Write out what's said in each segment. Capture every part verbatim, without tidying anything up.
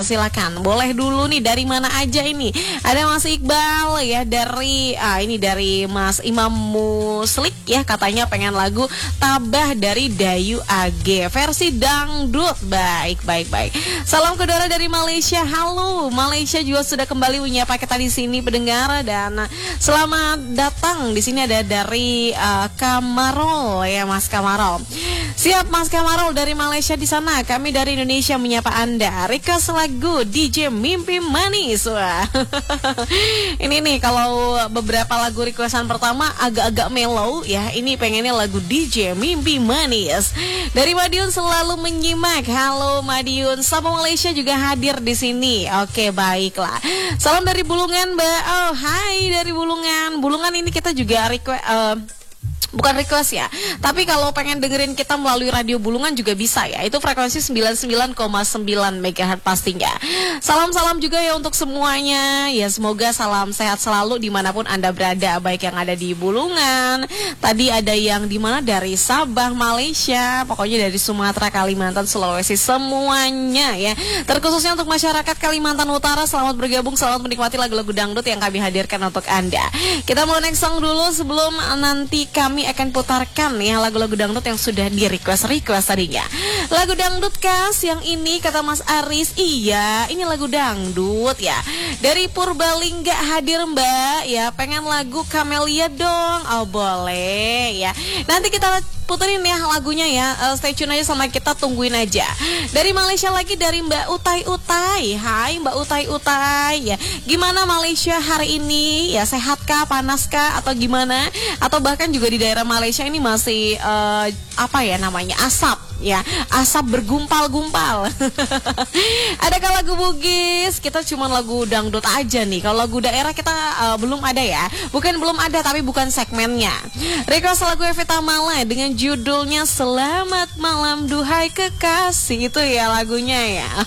silakan. Boleh dulu nih, dari mana aja ini? Ada Mas Iqbal ya, dari ah ini dari Mas Imam Muslik ya, katanya pengen lagu Tabah dari Dayu A G versi dangdut. Baik, baik, baik. Salam ke Dora dari Malaysia. Halo, Malaysia juga sudah kembali menyapa kita di sini pendengar, dan selamat datang. Di sini ada dari uh, Kamarol ya, Mas Kamarol. Siap Mas Kamarol dari Malaysia di sana. Kami dari Indonesia menyapa Anda. Request lagu D J Mimpi Manis. Wah. Ini nih, kalau beberapa lagu requestan pertama agak-agak mellow ya. Ini pengennya lagu D J Mimpi Manis. Dari Madiun selalu menyimak. Halo Madiun. Sama Malaysia juga hadir di sini. Oke, baiklah. Salam dari Bulungan, Mbak. Oh, hai dari Bulungan. Bulungan ini kita juga request uh, bukan request ya, tapi kalau pengen dengerin kita melalui radio Bulungan juga bisa ya. Itu frekuensi sembilan puluh sembilan koma sembilan megahertz pastinya. Salam-salam juga ya untuk semuanya. Ya, semoga salam sehat selalu dimanapun Anda berada, baik yang ada di Bulungan. Tadi ada yang di mana, dari Sabah, Malaysia, pokoknya dari Sumatera, Kalimantan, Sulawesi, semuanya ya. Terkhususnya untuk masyarakat Kalimantan Utara, selamat bergabung, selamat menikmati lagu-lagu dangdut yang kami hadirkan untuk Anda. Kita mau next song dulu sebelum nanti kami Kami akan putarkan ya lagu-lagu dangdut yang sudah di request-request tadinya. Lagu dangdut khas yang ini, kata Mas Aris, iya ini lagu dangdut ya. Dari Purbalingga hadir Mbak ya, pengen lagu Camelia dong. Oh boleh ya, nanti kita puterin ya lagunya ya. uh, Stay tune aja sama kita, tungguin aja. Dari Malaysia lagi, dari Mbak Utai Utai. Hai Mbak Utai Utai ya. Gimana Malaysia hari ini ya, sehatkah, panaskah, atau gimana? Atau bahkan juga di daerah Malaysia ini masih uh, apa ya namanya, asap ya, asap bergumpal-gumpal. Adakah lagu Bugis? Kita cuma lagu dangdut aja nih. Kalau lagu daerah kita uh, belum ada ya. Bukan belum ada, tapi bukan segmennya. Request lagu Evita Mala dengan judulnya Selamat Malam Duhai Kekasih. Itu ya lagunya ya.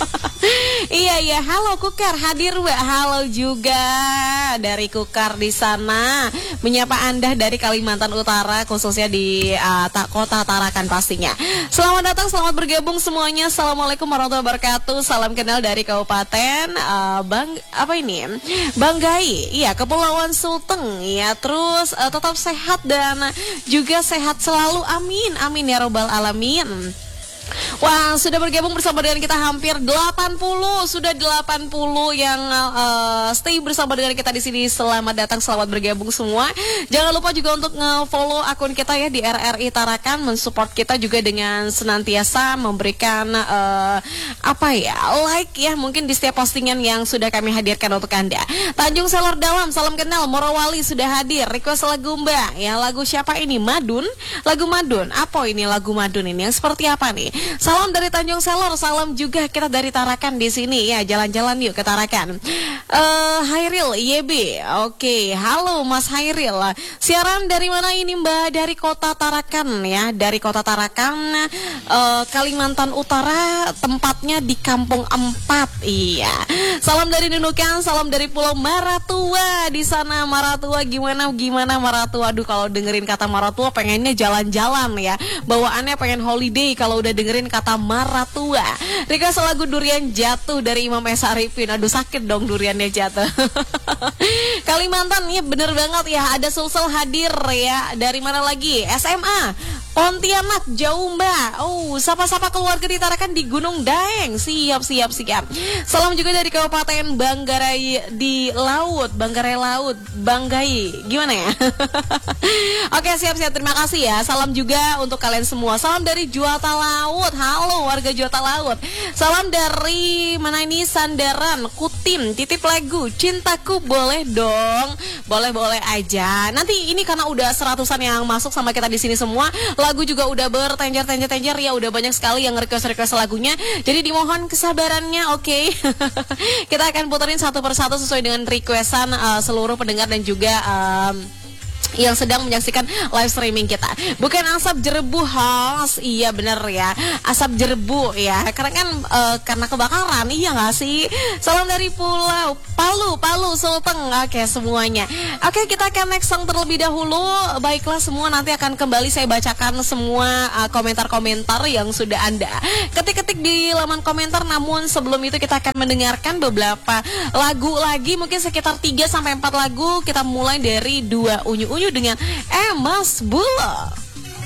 Iya ya, halo Kukar hadir Mbak. Halo juga dari Kukar di sana, menyapa Anda dari Kalimantan Utara, khususnya di uh, kota Tarakan pastinya. Selamat datang, selamat bergabung semuanya. Assalamualaikum warahmatullahi wabarakatuh. Salam kenal dari Kabupaten uh, Bang apa ini? Banggai. Iya, Kepulauan Sulteng ya. Terus uh, tetap sehat dan juga sehat selalu. Amin. Amin ya robbal alamin. Wah, sudah bergabung bersama dengan kita hampir delapan puluh, sudah delapan puluh yang uh, stay bersama dengan kita di sini. Selamat datang, selamat bergabung semua. Jangan lupa juga untuk nge-follow akun kita ya di R R I Tarakan, mensupport kita juga dengan senantiasa memberikan uh, apa ya, like ya, mungkin di setiap postingan yang sudah kami hadirkan untuk Anda. Tanjung Selor Dalam, salam kenal. Morowali sudah hadir, request lagu Mbak ya. Lagu siapa ini? Madun. Lagu Madun. Apa ini lagu Madun ini? Yang seperti apa nih? Salam dari Tanjung Selor, salam juga kita dari Tarakan di sini ya. Jalan-jalan yuk ke Tarakan. Uh, Hairil Y B, oke, okay. Halo Mas Hairil. Siaran dari mana ini Mbak? Dari kota Tarakan ya, dari kota Tarakan, uh, Kalimantan Utara, tempatnya di Kampung Empat. Iya. Salam dari Nunukan, salam dari Pulau Maratua di sana. Maratua gimana gimana Maratua? Aduh, kalau dengerin kata Maratua pengennya jalan-jalan ya. Bawaannya pengen holiday kalau udah dengerin kata Maratua. Request lagu Durian Jatuh dari Imam Esa Arifin. Aduh, sakit dong duriannya jatuh. Kalimantan ya, bener banget ya. Ada Sulsel hadir ya. Dari mana lagi? S M A Pontianak, jauh Mbak. Oh, sapa-sapa keluarga di Tarakan di Gunung Daeng. Siap, siap, siap. Salam juga dari Kabupaten Banggarai di Laut, Banggarai Laut, Banggai. Gimana ya? Oke, siap-siap. Terima kasih ya. Salam juga untuk kalian semua. Salam dari Juata Laut. Halo warga Juata Laut. Salam dari mana ini? Sandaran, Kutim. Titip lagu Cintaku boleh dong. Boleh-boleh aja. Nanti ini karena udah seratusan yang masuk sama kita di sini semua. Lagu juga udah bertenjer-tenjer-tenjer ya, udah banyak sekali yang request-request lagunya. Jadi dimohon kesabarannya, oke? Okay? Kita akan puterin satu persatu sesuai dengan requestan uh, seluruh pendengar dan juga um, yang sedang menyaksikan live streaming kita. Bukan asap jerbu host, iya bener ya, asap jerbu ya, karena kan e, karena kebakaran, iya nggak sih? Salam dari Pulau Palu, Palu, Sulteng, oke semuanya. Oke, kita akan next song terlebih dahulu. Baiklah semua, nanti akan kembali saya bacakan semua uh, komentar-komentar yang sudah Anda ketik-ketik di laman komentar. Namun sebelum itu kita akan mendengarkan beberapa lagu lagi, mungkin sekitar tiga sampai empat lagu. Kita mulai dari dua unyu-unyu dengan Emas Bula.